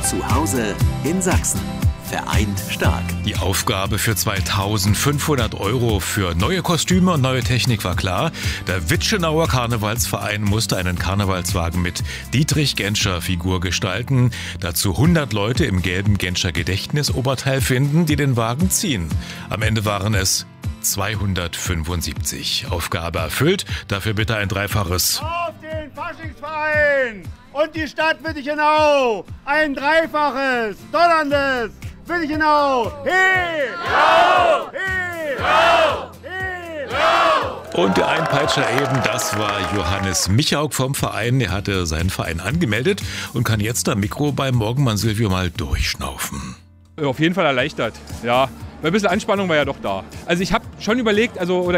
Zu Hause in Sachsen. Vereint stark. Die Aufgabe für 2.500 € für neue Kostüme und neue Technik war klar. Der Witschenauer Karnevalsverein musste einen Karnevalswagen mit Dietrich Genscher Figur gestalten. Dazu 100 Leute im gelben Genscher Gedächtnisoberteil finden, die den Wagen ziehen. Am Ende waren es 275. Aufgabe erfüllt, dafür bitte ein dreifaches. Auf den Faschingsverein und die Stadt Wittichenau. Ein dreifaches, donnerndes Wittichenau. Hey! Ho! Hey! Ho! Hey! Ho! Und der Einpeitscher eben, das war Johannes Michauk vom Verein. Er hatte seinen Verein angemeldet und kann jetzt am Mikro bei Morgenmann Silvio mal durchschnaufen. Auf jeden Fall erleichtert, ja. Weil ein bisschen Anspannung war ja doch da. Also ich habe schon überlegt,